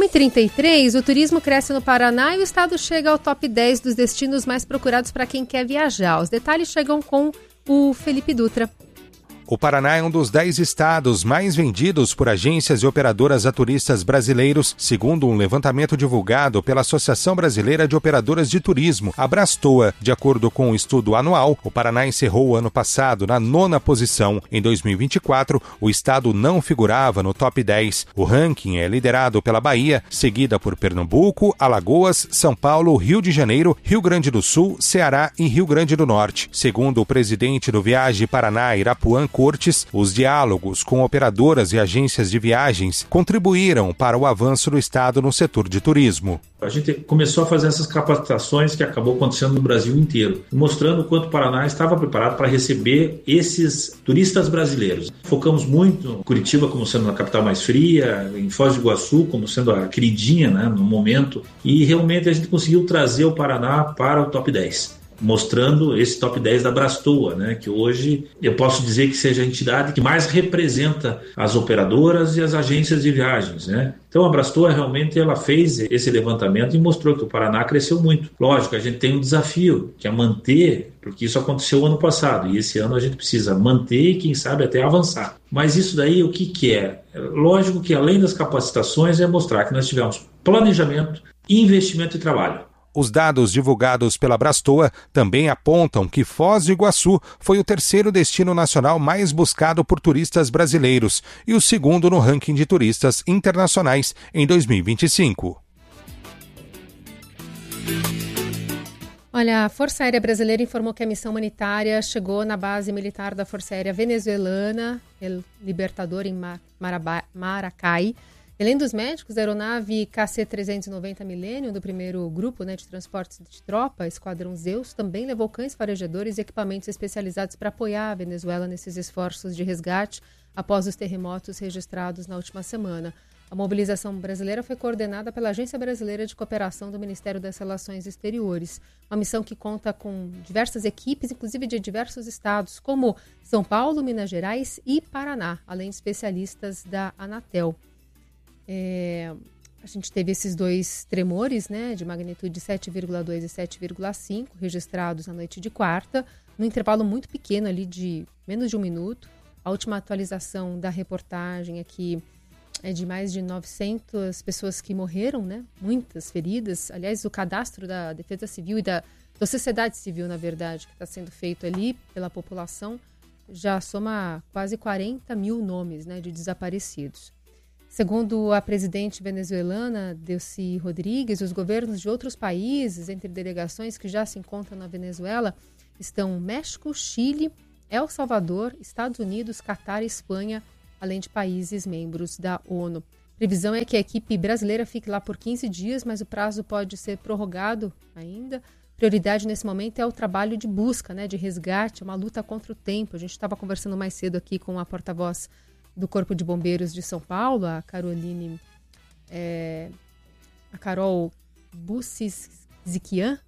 1h33, o turismo cresce no Paraná e o estado chega ao top 10 dos destinos mais procurados para quem quer viajar. Os detalhes chegam com o Felipe Dutra. O Paraná é um dos 10 estados mais vendidos por agências e operadoras a turistas brasileiros, segundo um levantamento divulgado pela Associação Brasileira de Operadoras de Turismo, a Brastoa. De acordo com o estudo anual, o Paraná encerrou o ano passado na 9ª posição. Em 2024, o estado não figurava no top 10. O ranking é liderado pela Bahia, seguida por Pernambuco, Alagoas, São Paulo, Rio de Janeiro, Rio Grande do Sul, Ceará e Rio Grande do Norte. Segundo o presidente do Viagem Paraná, Irapuan Cortes, os diálogos com operadoras e agências de viagens contribuíram para o avanço do estado no setor de turismo. A gente começou a fazer essas capacitações que acabou acontecendo no Brasil inteiro, mostrando o quanto o Paraná estava preparado para receber esses turistas brasileiros. Focamos muito em Curitiba como sendo a capital mais fria, em Foz do Iguaçu como sendo a queridinha, né, no momento, e realmente a gente conseguiu trazer o Paraná para o top 10. Mostrando esse top 10 da Brastoa, né, que hoje eu posso dizer que seja a entidade que mais representa as operadoras e as agências de viagens, né? Então a Brastoa realmente ela fez esse levantamento e mostrou que o Paraná cresceu muito. Lógico, a gente tem um desafio, que é manter, porque isso aconteceu ano passado, e esse ano a gente precisa manter e quem sabe até avançar. Mas isso daí o que é? Lógico que além das capacitações é mostrar que nós tivemos planejamento, investimento e trabalho. Os dados divulgados pela Brastoa também apontam que Foz do Iguaçu foi o 3º destino nacional mais buscado por turistas brasileiros e o 2º no ranking de turistas internacionais em 2025. Olha, a Força Aérea Brasileira informou que a missão humanitária chegou na base militar da Força Aérea Venezuelana, El Libertador, em Maracay. Além dos médicos, a aeronave KC-390 Millennium, do primeiro grupo de transportes de tropa, Esquadrão Zeus, também levou cães farejadores e equipamentos especializados para apoiar a Venezuela nesses esforços de resgate após os terremotos registrados na última semana. A mobilização brasileira foi coordenada pela Agência Brasileira de Cooperação do Ministério das Relações Exteriores, uma missão que conta com diversas equipes, inclusive de diversos estados, como São Paulo, Minas Gerais e Paraná, além de especialistas da Anatel. A gente teve esses 2 tremores, de magnitude 7,2 e 7,5 registrados na noite de quarta, num intervalo muito pequeno ali de menos de 1 minuto. A última atualização da reportagem aqui é de mais de 900 pessoas que morreram, muitas feridas. Aliás, o cadastro da Defesa Civil e da sociedade civil, na verdade, que está sendo feito ali pela população, já soma quase 40 mil nomes de desaparecidos. Segundo a presidente venezuelana, Delcy Rodrigues, os governos de outros países, entre delegações que já se encontram na Venezuela, estão México, Chile, El Salvador, Estados Unidos, Catar e Espanha, além de países membros da ONU. Previsão é que a equipe brasileira fique lá por 15 dias, mas o prazo pode ser prorrogado ainda. Prioridade nesse momento é o trabalho de busca, de resgate, uma luta contra o tempo. A gente estava conversando mais cedo aqui com a porta-voz do Corpo de Bombeiros de São Paulo, a Carol Bussiziquian.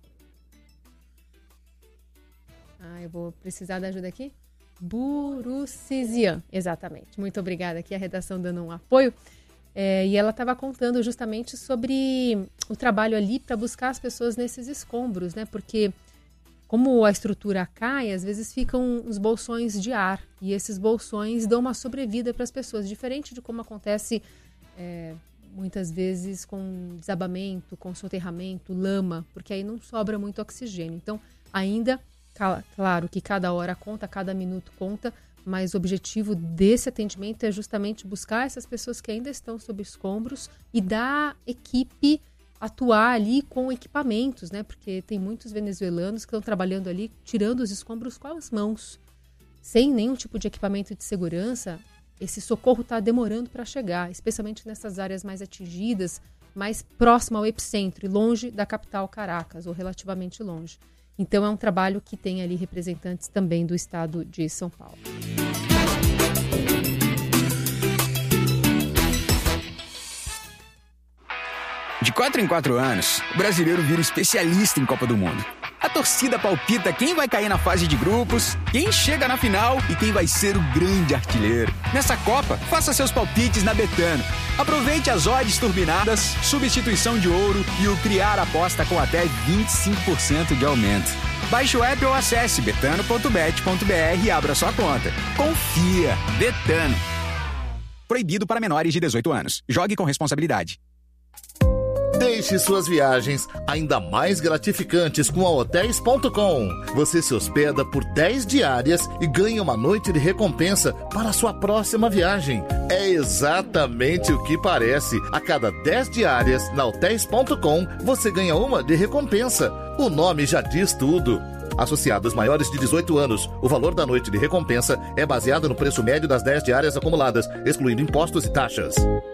Eu vou precisar da ajuda aqui. Burucizian, exatamente. Muito obrigada aqui, a redação dando um apoio. E ela estava contando justamente sobre o trabalho ali para buscar as pessoas nesses escombros, porque como a estrutura cai, às vezes ficam os bolsões de ar e esses bolsões dão uma sobrevida para as pessoas, diferente de como acontece muitas vezes com desabamento, com soterramento, lama, porque aí não sobra muito oxigênio. Então, ainda, claro que cada hora conta, cada minuto conta, mas o objetivo desse atendimento é justamente buscar essas pessoas que ainda estão sob escombros e dar equipe atuar ali com equipamentos, porque tem muitos venezuelanos que estão trabalhando ali, tirando os escombros com as mãos. Sem nenhum tipo de equipamento de segurança, esse socorro está demorando para chegar, especialmente nessas áreas mais atingidas, mais próximo ao epicentro e longe da capital Caracas, ou relativamente longe. Então é um trabalho que tem ali representantes também do estado de São Paulo. De 4 em 4 anos, o brasileiro vira especialista em Copa do Mundo. A torcida palpita quem vai cair na fase de grupos, quem chega na final e quem vai ser o grande artilheiro. Nessa Copa, faça seus palpites na Betano. Aproveite as odds turbinadas, substituição de ouro e o Criar Aposta com até 25% de aumento. Baixe o app ou acesse betano.bet.br e abra sua conta. Confia! Betano. Proibido para menores de 18 anos. Jogue com responsabilidade. Deixe suas viagens ainda mais gratificantes com a Hotels.com. Você se hospeda por 10 diárias e ganha uma noite de recompensa para a sua próxima viagem. É exatamente o que parece. A cada 10 diárias na Hotels.com, você ganha uma de recompensa. O nome já diz tudo. Associados maiores de 18 anos, o valor da noite de recompensa é baseado no preço médio das 10 diárias acumuladas, excluindo impostos e taxas.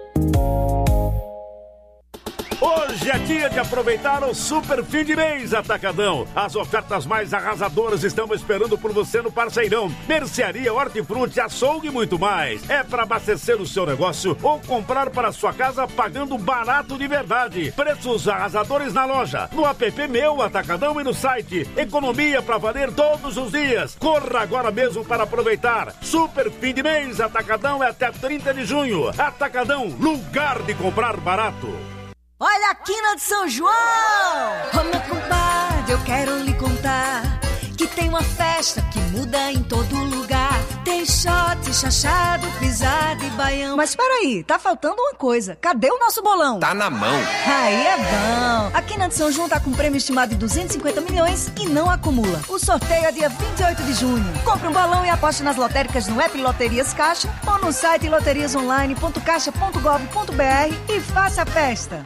Hoje é dia de aproveitar o super fim de mês Atacadão. As ofertas mais arrasadoras estão esperando por você no Parceirão. Mercearia, hortifruti, açougue e muito mais. É para abastecer o seu negócio ou comprar para sua casa pagando barato de verdade. Preços arrasadores na loja, no app Meu Atacadão e no site. Economia para valer todos os dias. Corra agora mesmo para aproveitar. Super fim de mês Atacadão é até 30 de junho. Atacadão, lugar de comprar barato. Olha a quina de São João! Ô meu compadre, eu quero lhe contar que tem uma festa que muda em todo lugar. Tem shot, chachado, pisada e baião. Mas peraí, tá faltando uma coisa. Cadê o nosso bolão? Tá na mão. Aí é bom. A quina de São João tá com um prêmio estimado de 250 milhões e não acumula. O sorteio é dia 28 de junho. Compre um balão e aposte nas lotéricas no app Loterias Caixa ou no site loteriasonline.caixa.gov.br e faça a festa.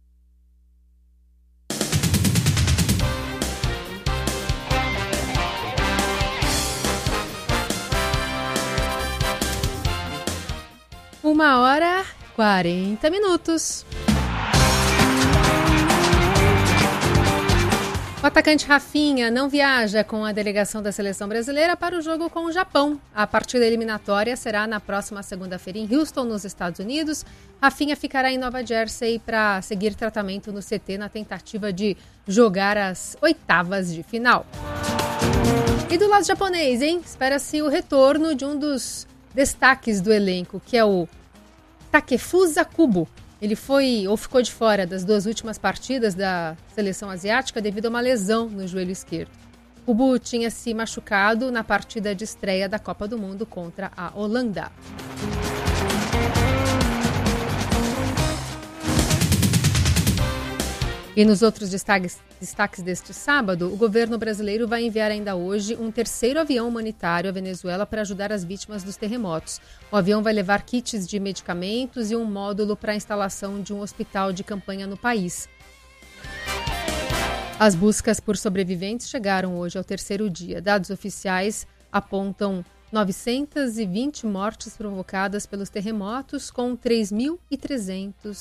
Uma hora 40 minutos. O atacante Rafinha não viaja com a delegação da seleção brasileira para o jogo com o Japão. A partida eliminatória será na próxima segunda-feira em Houston, nos Estados Unidos. Rafinha ficará em Nova Jersey para seguir tratamento no CT na tentativa de jogar as oitavas de final. E do lado japonês, hein? Espera-se o retorno de um dos destaques do elenco, que é o Takefusa Kubo. Ele ficou de fora das duas últimas partidas da seleção asiática devido a uma lesão no joelho esquerdo. Kubo tinha se machucado na partida de estreia da Copa do Mundo contra a Holanda. E nos outros destaques deste sábado, o governo brasileiro vai enviar ainda hoje um terceiro avião humanitário à Venezuela para ajudar as vítimas dos terremotos. O avião vai levar kits de medicamentos e um módulo para a instalação de um hospital de campanha no país. As buscas por sobreviventes chegaram hoje ao terceiro dia. Dados oficiais apontam 920 mortes provocadas pelos terremotos, com 3.300